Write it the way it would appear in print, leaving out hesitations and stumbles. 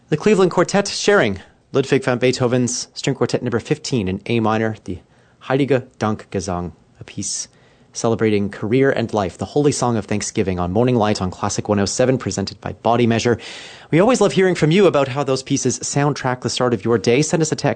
The Cleveland Quartet sharing Ludwig van Beethoven's String Quartet number 15 in A minor, the Heilige Dankgesang, a piece celebrating career and life, the holy song of thanksgiving on Morning Light on Classic 107, presented by Body Measure. We always love hearing from you about how those pieces soundtrack the start of your day. Send us a text.